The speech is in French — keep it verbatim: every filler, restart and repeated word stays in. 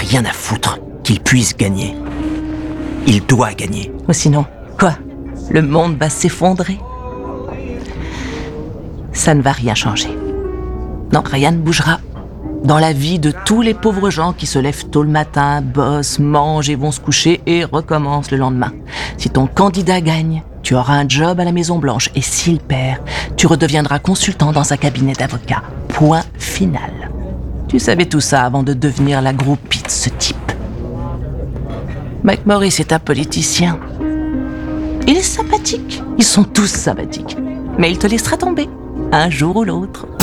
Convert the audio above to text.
rien à foutre qu'il puisse gagner. Il doit gagner. Ou sinon, quoi? Le monde va s'effondrer? Ça ne va rien changer. Non, rien ne bougera. Dans la vie de tous les pauvres gens qui se lèvent tôt le matin, bossent, mangent et vont se coucher et recommencent le lendemain. Si ton candidat gagne, tu auras un job à la Maison-Blanche et s'il perd, tu redeviendras consultant dans un cabinet d'avocats. Point final. Tu savais tout ça avant de devenir la groupie de ce type. McMorris est un politicien. Il est sympathique. Ils sont tous sympathiques. Mais il te laissera tomber, un jour ou l'autre.